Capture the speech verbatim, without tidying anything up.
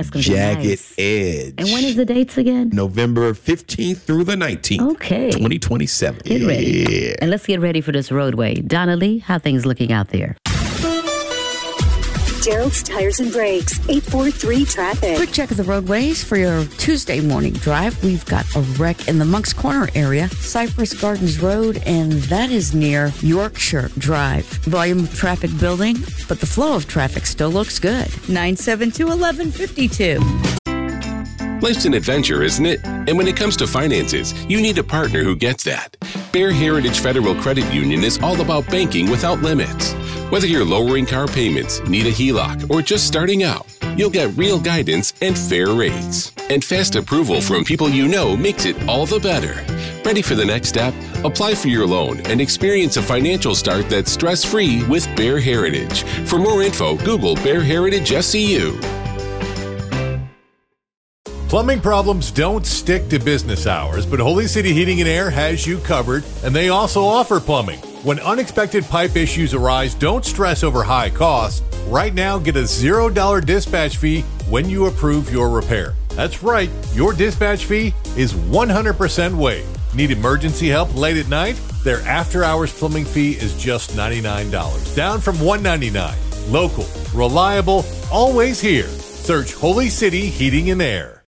That's gonna Jagged be nice. Edge. And when is the dates again? November fifteenth through the nineteenth. Okay. twenty twenty-seven. Get ready. Yeah. And let's get ready for this roadway. Donna Lee, how things looking out there? Gerald's Tires and Brakes, eight four three traffic. Quick check of the roadways for your Tuesday morning drive. We've got a wreck in the Monk's Corner area, Cypress Gardens Road, and that is near Yorkshire Drive. Volume of traffic building, but the flow of traffic still looks good. nine seven two, one one five two. Life's an adventure, isn't it? And when it comes to finances, you need a partner who gets that. Bear Heritage Federal Credit Union is all about banking without limits. Whether you're lowering car payments, need a H E L O C, or just starting out, you'll get real guidance and fair rates. And fast approval from people you know makes it all the better. Ready for the next step? Apply for your loan and experience a financial start that's stress-free with Bear Heritage. For more info, Google Bear Heritage F C U. Plumbing problems don't stick to business hours, but Holy City Heating and Air has you covered, and they also offer plumbing. When unexpected pipe issues arise, don't stress over high costs. Right now, get a zero dollar dispatch fee when you approve your repair. That's right, your dispatch fee is one hundred percent waived. Need emergency help late at night? Their after-hours plumbing fee is just ninety-nine dollars, down from one hundred ninety-nine dollars. Local, reliable, always here. Search Holy City Heating and Air.